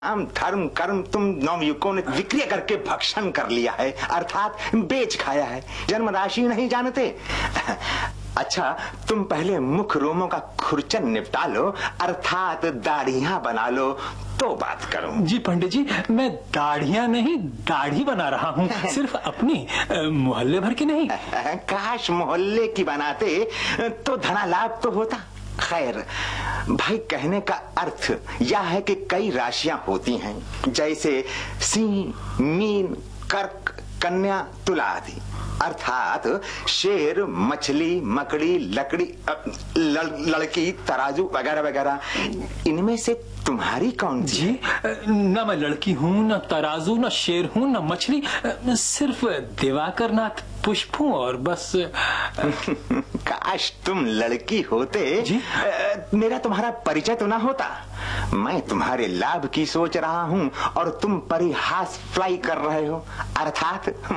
हम धर्म कर्म तुम नवयुवकों ने विक्रिया करके भक्षण कर लिया है, अर्थात बेच खाया है। जन्म राशि नहीं जानते। अच्छा, तुम पहले मुख रोमों का खुरचन निपटा लो, अर्थात दाढ़ियां बना लो, तो बात करूं। जी पंडित जी, मैं दाढ़ियां नहीं दाढ़ी बना रहा हूँ, सिर्फ अपनी, मोहल्ले भर की नहीं। काश मोहल्ले की बनाते तो धनालाभ तो होता। खैर भाई, कहने का अर्थ यह है कि कई राशियां होती हैं, जैसे सिंह, मीन, कर्क, कन्या, तुला आदि। अर्थात शेर, मछली, मकड़ी, लकड़ी, लड़की, तराजू वगैरह वगैरह। इनमें से तुम्हारी कौन सी? जी, न मैं लड़की हूँ, न तराजू, न शेर हूँ, न मछली, सिर्फ दिवाकर नाथ पुष्प हूँ और बस। काश तुम लड़की होते जी? मेरा तुम्हारा परिचय तो ना होता। मैं तुम्हारे लाभ की सोच रहा हूँ और तुम परिहास फ्लाई कर रहे हो, अर्थात